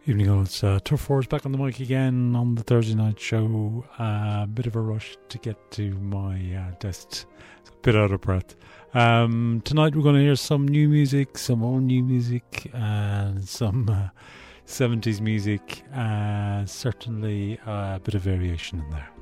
Evening all, it's Turf Wars back on the mic again on the Thursday night show. A bit of a rush to get to my desk. It's a bit out of breath. Tonight we're going to hear some new music, some old new music, and some 70s music. Certainly a bit of variation in there.